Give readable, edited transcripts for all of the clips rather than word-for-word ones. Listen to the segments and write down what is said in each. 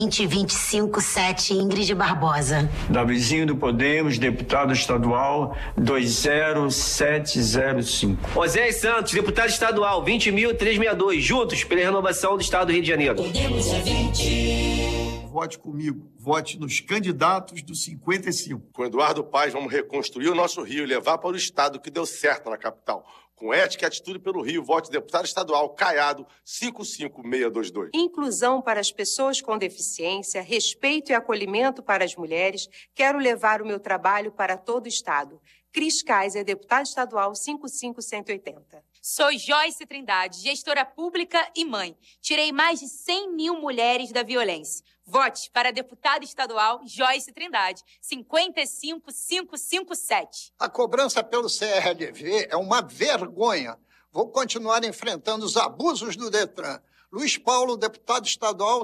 20257, Ingrid Barbosa. Davizinho do Podemos, deputado estadual 20705. Oséias Santos, deputado estadual 20.362, juntos pela renovação do estado do Rio de Janeiro. Podemos é 20. Vote comigo, vote nos candidatos do 55. Com Eduardo Paes, vamos reconstruir o nosso Rio e levar para o estado que deu certo na capital. Com ética e atitude pelo Rio, vote deputado estadual Caiado 55622. Inclusão para as pessoas com deficiência, respeito e acolhimento para as mulheres. Quero levar o meu trabalho para todo o estado. Cris Kaiser, deputado estadual 55180. Sou Joyce Trindade, gestora pública e mãe. Tirei mais de 100 mil mulheres da violência. Vote para deputada estadual Joyce Trindade, 55557. A cobrança pelo CRLV é uma vergonha. Vou continuar enfrentando os abusos do Detran. Luiz Paulo, deputado estadual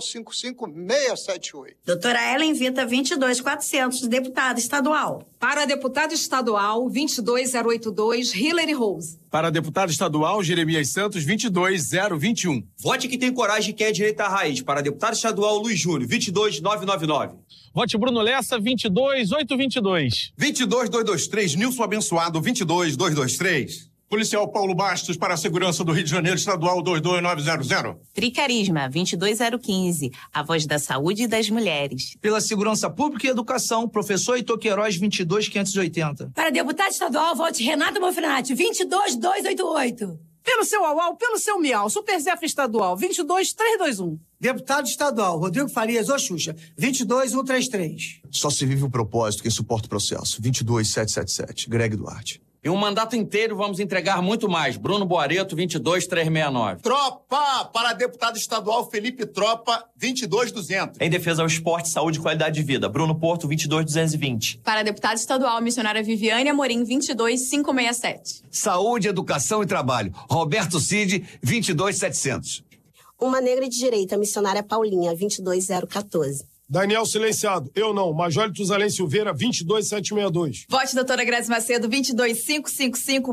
55678. Doutora Ellen Vita, 22400, deputada estadual. Para deputado estadual 22082, Hillary Rose. Para deputado estadual Jeremias Santos, 22021. Vote que tem coragem e quer direita à raiz. Para deputado estadual Luiz Júnior, 22999. Vote Bruno Lessa, 22822. 22223, Nilson Abençoado, 22223. Policial Paulo Bastos para a segurança do Rio de Janeiro, estadual 22900. Tricarisma, 22015, a voz da saúde e das mulheres. Pela segurança pública e educação, professor Heitor Queiroz, 22580. Para deputado estadual, vote Renato Manfrenati, 22288. Pelo seu UAU, pelo seu Miau, Superzef estadual, 22321. Deputado estadual, Rodrigo Farias, Oxuxa, 22133. Só se vive o propósito quem suporta o processo, 22777, Greg Duarte. Em um mandato inteiro, vamos entregar muito mais. Bruno Boareto, 22369. Tropa! Para deputado estadual Felipe Tropa, 22200. Em defesa ao esporte, saúde e qualidade de vida. Bruno Porto, 22220. Para deputado estadual, missionária Viviane Amorim, 22567. Saúde, educação e trabalho. Roberto Cid, 22700. Uma negra de direita, missionária Paulinha, 22014. Daniel silenciado. Eu não. Major Tuzalém Silveira, 22762. Vote doutora Grazi Macedo, 22555,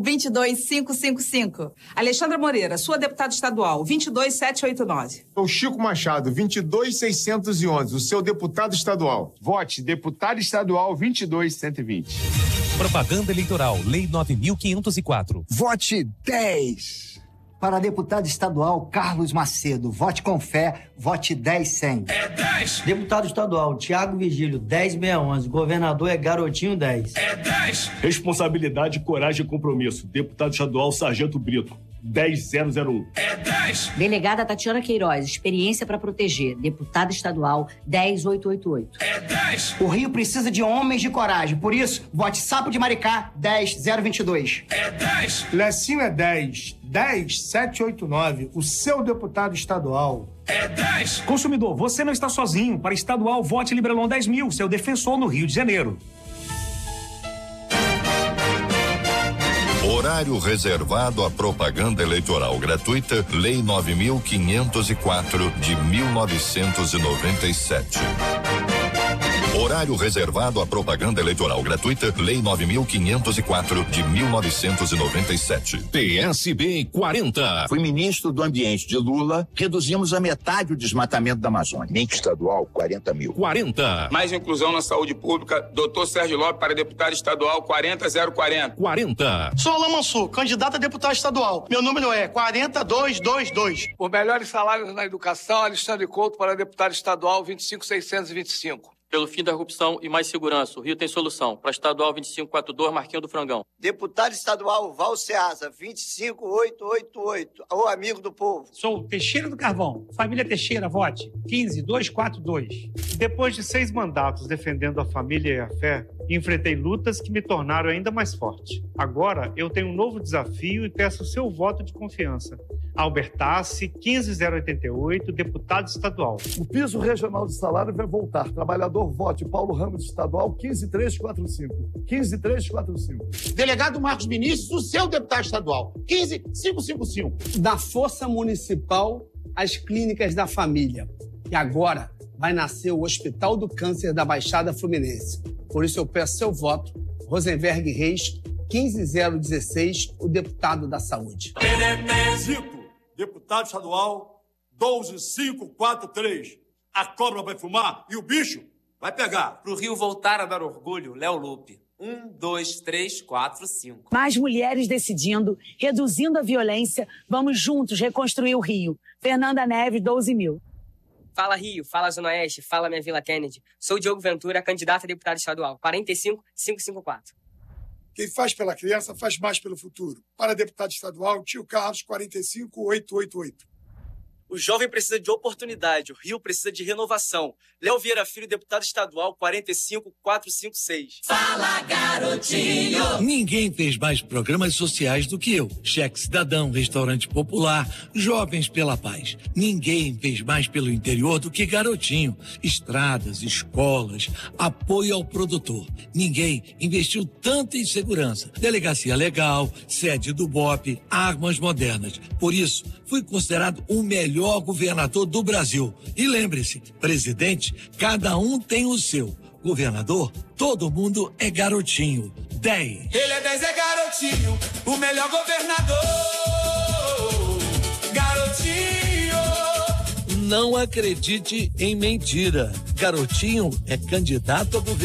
22555. Alexandra Moreira, sua deputada estadual, 22789. O Chico Machado, 22611, o seu deputado estadual. Vote deputado estadual 22120. Propaganda eleitoral, Lei 9.504. Vote 10. Para deputado estadual Carlos Macedo, vote com fé, vote 10100. É 10. Deputado estadual Tiago Vigílio, 10611, governador é Garotinho 10. É 10. Responsabilidade, coragem e compromisso, deputado estadual Sargento Brito, 10001. É 10. Delegada Tatiana Queiroz, experiência para proteger, deputada estadual 10888. É 10. O Rio precisa de homens de coragem, por isso, vote Sapo de Maricá 10022. É 10. Lecinho é 10, 10789, o seu deputado estadual. É 10. Consumidor, você não está sozinho. Para estadual, vote Librelon 10.000, seu defensor no Rio de Janeiro. Horário reservado à propaganda eleitoral gratuita, Lei 9.504 de 1997. Horário reservado à propaganda eleitoral gratuita, Lei 9.504 de 1997. PSB 40. Fui ministro do Ambiente de Lula, reduzimos a metade o desmatamento da Amazônia. Mente estadual, 40 mil. 40. Mais inclusão na saúde pública, Dr. Sérgio Lopes para deputado estadual 40040. 40. Sou Alain Mansur, candidato a deputado estadual. Meu número é 40222. Por melhores salários na educação, Alexandre Couto para deputado estadual 25625. Pelo fim da corrupção e mais segurança, o Rio tem solução. Para estadual 2542, Marquinho do Frangão. Deputado estadual Val Ceasa, 25888, o amigo do povo. Sou Teixeira do Carvão, família Teixeira, vote 15242. Depois de 6 mandatos defendendo a família e a fé, enfrentei lutas que me tornaram ainda mais forte. Agora eu tenho um novo desafio e peço o seu voto de confiança. Albertassi, 15088, deputado estadual. O piso regional de salário vai voltar. Trabalhador, vote Paulo Ramos estadual, 15345. 15345. Delegado Marcos Vinícius, o seu deputado estadual, 15555. Da Força Municipal às Clínicas da Família. E agora vai nascer o Hospital do Câncer da Baixada Fluminense. Por isso eu peço seu voto, Rosenberg Reis, 15016, o deputado da Saúde. Zito, deputado estadual 12543. a cobra vai fumar e o bicho vai pegar. Pro Rio voltar a dar orgulho, Léo Lupe. 1, 2, 3, 4, 5. Mais mulheres decidindo, reduzindo a violência. Vamos juntos reconstruir o Rio. Fernanda Neves, 12.000. Fala Rio, fala Zona Oeste, fala minha Vila Kennedy. Sou Diogo Ventura, candidato a deputado estadual. 45.554. Quem faz pela criança faz mais pelo futuro. Para deputado estadual, Tio Carlos, 45.888. O jovem precisa de oportunidade, o Rio precisa de renovação. Léo Vieira Filho, deputado estadual, 45.456. Fala, garotinho! Ninguém fez mais programas sociais do que eu. Cheque Cidadão, Restaurante Popular, Jovens pela Paz. Ninguém fez mais pelo interior do que Garotinho. Estradas, escolas, apoio ao produtor. Ninguém investiu tanto em segurança. Delegacia legal, sede do BOP, armas modernas. Por isso, fui considerado o melhor governador do Brasil. E lembre-se, presidente, cada um tem o seu. Governador, todo mundo é garotinho. 10. Ele é 10, é garotinho, o melhor governador. Garotinho. Não acredite em mentira. Garotinho é candidato a governador.